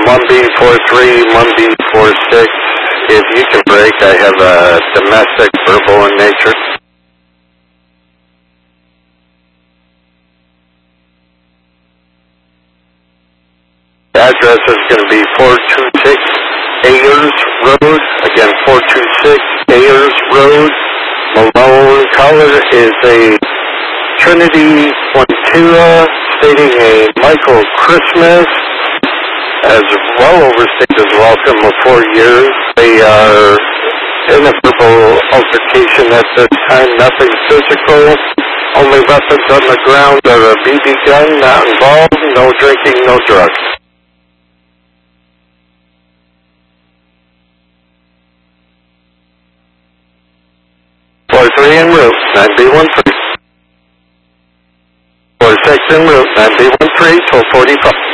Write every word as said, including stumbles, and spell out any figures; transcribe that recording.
one B four three, one B four six. If you can break, I have a domestic verbal in nature. The address is going to be four two six Ayers Road. Again, four two six Ayers Road. Malone. Caller is a Trinity Quintura, stating a Michael Christmas, as well overstayed his welcome of four years. They are in a verbal altercation at this time, nothing physical. Only weapons on the ground are a B B gun, not involved, no drinking, no drugs. four three en route, nine B one three. four six en route, nine B one three, twelve forty-five.